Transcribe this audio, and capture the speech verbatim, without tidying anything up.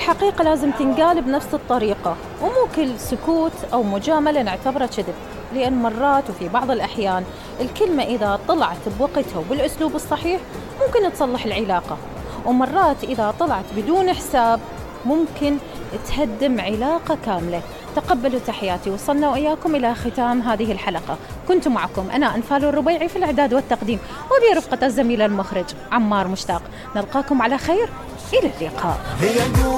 الحقيقة لازم تنقال بنفس الطريقة، ومو كل سكوت أو مجاملة نعتبره كذب، لأن مرات وفي بعض الأحيان الكلمة إذا طلعت بوقتها وبالأسلوب الصحيح ممكن تصلح العلاقة، ومرات إذا طلعت بدون حساب ممكن تهدم علاقة كاملة. تقبلوا تحياتي، وصلنا وإياكم إلى ختام هذه الحلقة. كنت معكم أنا أنفال الربيعي في الإعداد والتقديم، وبرفقة الزميل المخرج عمار مشتاق. نلقاكم على خير، إلى اللقاء.